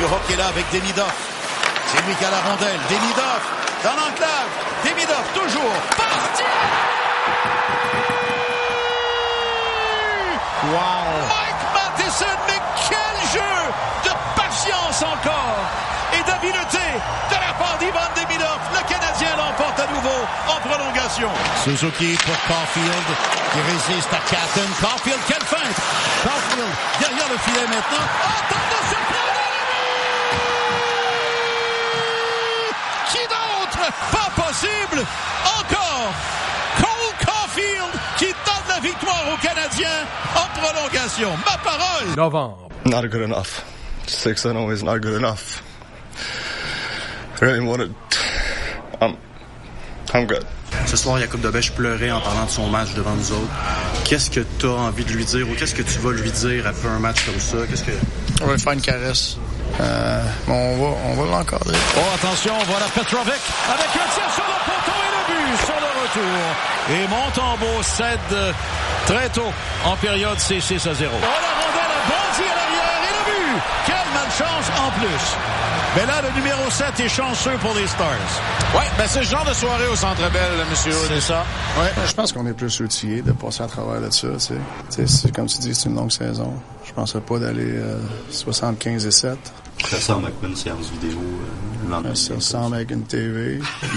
Joho qui est là avec Demidov. C'est lui qui a la rondelle. Demidov dans l'enclave. Demidov toujours. Parti! Wow! Mike Matheson, mais quel jeu de patience encore et d'habileté de la part d'Ivan Demidov. Le Canadien l'emporte à nouveau en prolongation. Suzuki pour Caulfield qui résiste à Catton. Caulfield, quelle feinte! Caulfield derrière le filet maintenant. Oh, tente de se prendre! Qui d'autre? Pas possible! Encore! Cole Caulfield qui donne la victoire aux Canadiens en prolongation. Ma parole! Novembre. Not good enough. 6-0 is not good enough. I really wanted... I'm good. Ce soir, Jakub Dobeš pleurait en parlant de son match devant nous autres. Qu'est-ce que tu as envie de lui dire ou qu'est-ce que tu vas lui dire après un match comme ça? On va lui faire une caresse. On va l'encadrer. Oh, attention, voilà Petrovic avec un tir sur le poteau et le but sur le retour. Et Montembeault cède très tôt en période, c'est 6-0. Oh, la rondelle a bondi à l'arrière et le but! Quelle malchance en plus! Mais là, le numéro 7 est chanceux pour les Stars. Ouais, ben c'est le genre de soirée au Centre Bell, monsieur. C'est ça. Ouais. Je pense qu'on est plus outillés de passer à travers de ça. C'est comme tu dis, c'est une longue saison. Je penserais pas d'aller 75-7. Ça ressemble à quoi une séance vidéo? Ça ressemble avec une TV.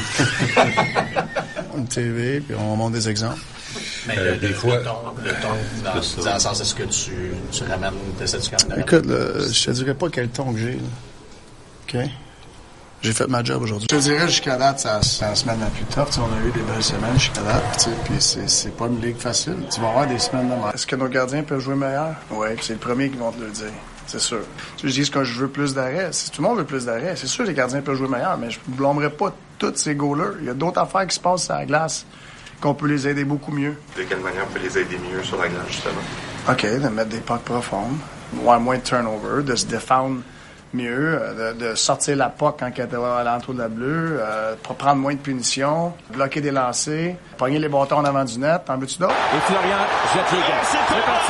Une TV, puis on montre des exemples. Mais des fois, le ton dans le sens, est-ce que tu ramènes, t'essaies-tu quand même? Écoute, je te dirais pas quel ton que j'ai, là. OK? J'ai fait ma job aujourd'hui. Je te dirais, jusqu'à date, c'est la semaine la plus tough. T'sais, on a eu des belles semaines jusqu'à date, puis c'est pas une ligue facile. Tu vas avoir des semaines de mal. Est-ce que nos gardiens peuvent jouer meilleur? Oui, c'est le premier qui vont te le dire. C'est sûr. Tu dis que je veux plus d'arrêts. Si tout le monde veut plus d'arrêts, c'est sûr que les gardiens peuvent jouer meilleur, mais je ne blâmerais pas tous ces goalers. Il y a d'autres affaires qui se passent sur la glace qu'on peut les aider beaucoup mieux. De quelle manière on peut les aider mieux sur la glace, justement? OK, de mettre des pucks profondes, moins de turnover, de se défendre mieux, de sortir la puck quand elle est à l'entour de la bleue, prendre moins de punitions, bloquer des lancers, pogner les bâtons en avant du net. En veux-tu d'autres? Et Florian jette les gars. C'est parti.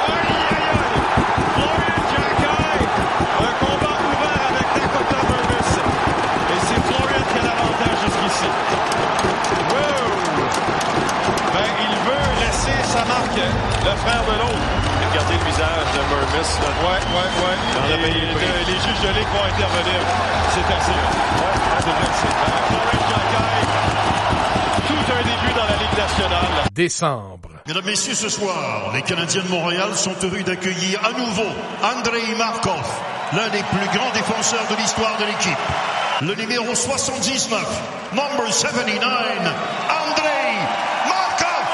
Un combat ouvert avec Dakota Burgess. Et c'est Florian qui a l'avantage jusqu'ici. Wow! Ben, il veut laisser sa marque, le frère de l'autre. Regardez le visage de Burgess. Ouais. Et les juges de ligue vont intervenir. C'est assez. Florian Jacquet, tout un début dans la Ligue nationale. Décembre. Mesdames, Messieurs, ce soir, les Canadiens de Montréal sont heureux d'accueillir à nouveau Andrei Markov, l'un des plus grands défenseurs de l'histoire de l'équipe. Le numéro 79, number 79, Andrei Markov!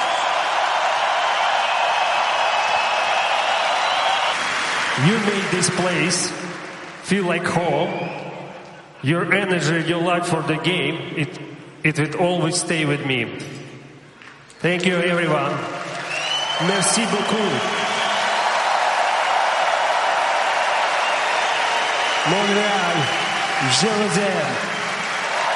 You made this place feel like home. Your energy, your love for the game, it will always stay with me. Thank you, everyone. Merci beaucoup. Montréal, je vous aime.